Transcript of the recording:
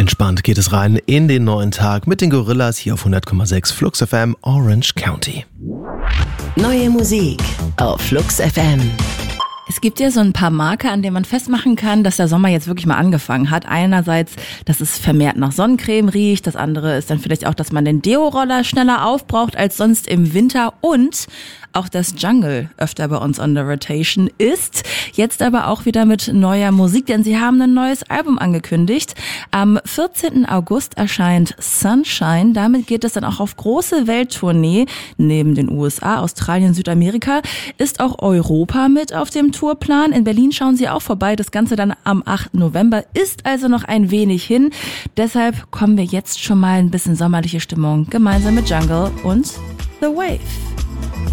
Entspannt geht es rein in den neuen Tag mit den Gorillas hier auf 100,6 Flux FM Orange County. Neue Musik auf Flux FM. Es gibt ja so ein paar Marker, an denen man festmachen kann, dass der Sommer jetzt wirklich mal angefangen hat. Einerseits, dass es vermehrt nach Sonnencreme riecht. Das andere ist dann vielleicht auch, dass man den Deo-Roller schneller aufbraucht als sonst im Winter. Und auch das Jungle öfter bei uns on the rotation ist. Jetzt aber auch wieder mit neuer Musik, denn sie haben ein neues Album angekündigt. Am 14. August erscheint Sunshine. Damit geht es dann auch auf große Welttournee. Neben den USA, Australien, Südamerika ist auch Europa mit auf dem Tourplan. In Berlin schauen sie auch vorbei. Das Ganze dann am 8. November ist also noch ein wenig hin. Deshalb kommen wir jetzt schon mal ein bisschen sommerliche Stimmung gemeinsam mit Jungle und The Wave.